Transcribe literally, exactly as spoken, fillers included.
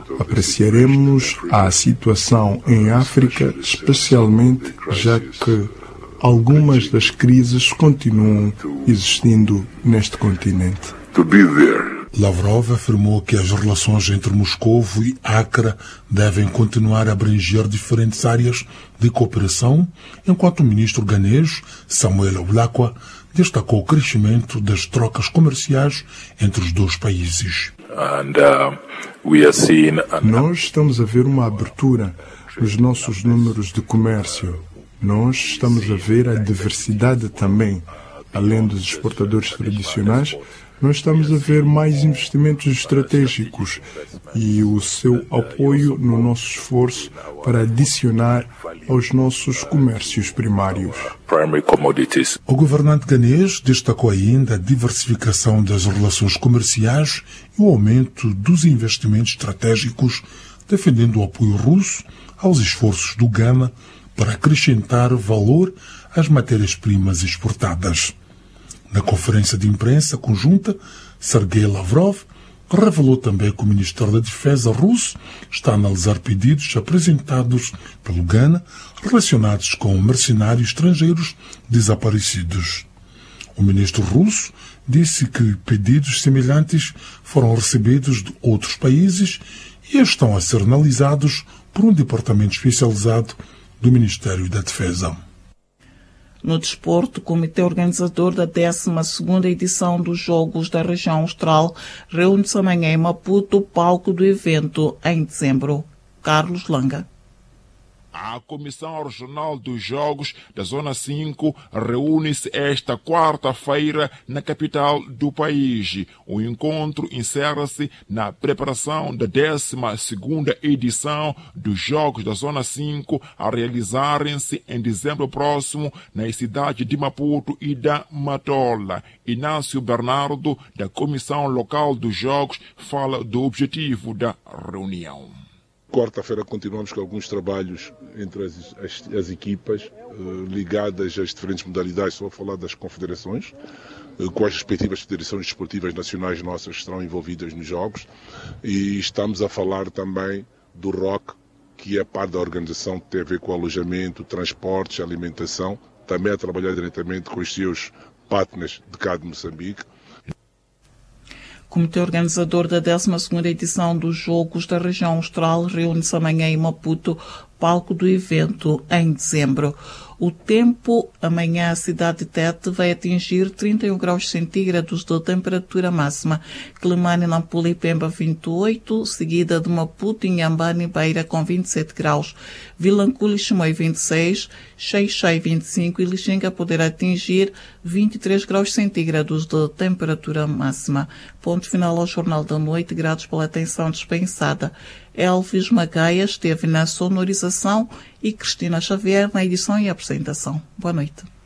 Apreciaremos a situação em África, especialmente já que algumas das crises continuam existindo neste continente. Lavrov afirmou que as relações entre Moscovo e Accra devem continuar a abranger diferentes áreas de cooperação, enquanto o ministro ganês, Samuel Oblakwa, destacou o crescimento das trocas comerciais entre os dois países. And, uh, we are seeing... Nós estamos a ver uma abertura nos nossos números de comércio. Nós estamos a ver a diversidade também. Além dos exportadores tradicionais, nós estamos a ver mais investimentos estratégicos e o seu apoio no nosso esforço para adicionar aos nossos comércios primários. O governante ganês destacou ainda a diversificação das relações comerciais e o aumento dos investimentos estratégicos, defendendo o apoio russo aos esforços do Gama para acrescentar valor às matérias-primas exportadas. Na conferência de imprensa conjunta, Sergei Lavrov revelou também que o Ministério da Defesa russo está a analisar pedidos apresentados pelo Ghana relacionados com mercenários estrangeiros desaparecidos. O ministro russo disse que pedidos semelhantes foram recebidos de outros países e estão a ser analisados por um departamento especializado do Ministério da Defesa. No desporto, o comitê organizador da décima segunda edição dos Jogos da Região Austral reúne-se amanhã em Maputo, palco do evento em dezembro. Carlos Langa. A Comissão Regional dos Jogos da Zona cinco reúne-se esta quarta-feira na capital do país. O encontro encerra-se na preparação da décima segunda edição dos Jogos da Zona cinco a realizarem-se em dezembro próximo nas cidades de Maputo e da Matola. Inácio Bernardo, da Comissão Local dos Jogos, fala do objetivo da reunião. Quarta-feira continuamos com alguns trabalhos entre as, as, as equipas eh, ligadas às diferentes modalidades, só a falar das confederações, eh, com as respectivas federações desportivas nacionais nossas que estarão envolvidas nos Jogos, e estamos a falar também do R O C, que é parte da organização que tem a ver com alojamento, transportes, alimentação, também a trabalhar diretamente com os seus partners de cá de Moçambique. O comitê organizador da décima segunda edição dos Jogos da Região Austral reúne-se amanhã em Maputo, palco do evento em dezembro. O tempo, amanhã a cidade de Tete vai atingir trinta e um graus centígrados de temperatura máxima. Climane, Nampula e Pemba vinte e oito, seguida de Maputo, Inhambane e Beira com vinte e sete graus. Vilanculo e Chimoio vinte e seis, Xai-Xai vinte e cinco e Lixinga poderá atingir vinte e três graus centígrados de temperatura máxima. Ponto final ao Jornal da Noite, gratos pela atenção dispensada. Elvis Magaia esteve na sonorização e Cristina Xavier na edição e apresentação. Boa noite.